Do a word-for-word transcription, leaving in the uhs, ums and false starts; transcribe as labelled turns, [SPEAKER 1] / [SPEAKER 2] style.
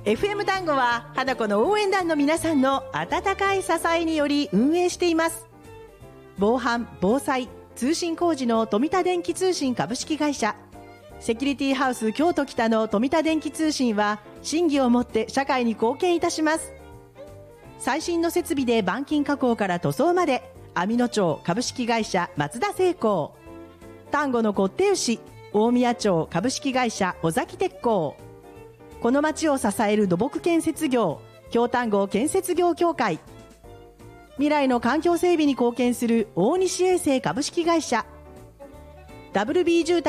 [SPEAKER 1] エフエム 単語は花子の応援団の皆さんの温かい支えにより運営しています。防犯・防災・通信工事の富田電気通信株式会社、セキュリティハウス京都北の富田電気通信は信義をもって社会に貢献いたします。最新の設備で板金加工から塗装まで、網野町株式会社松田製鋼、丹後のこって牛大宮町株式会社尾崎鉄工、この町を支える土木建設業京丹後建設業協会、未来の環境整備に貢献する大西衛生株式会社、ダブルビー 住宅